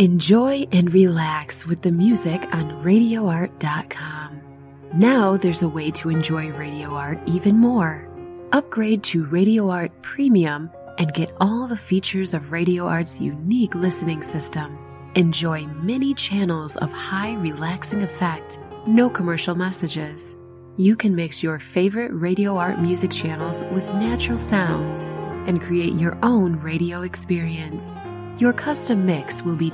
Enjoy and relax with the music on RadioArt.com. Now there's a way to enjoy Radio Art even more. Upgrade to Radio Art Premium and get all the features of Radio Art's unique listening system. Enjoy many channels of high relaxing effect, no commercial messages. You can mix your favorite Radio Art music channels with natural sounds and create your own radio experience. Your custom mix will be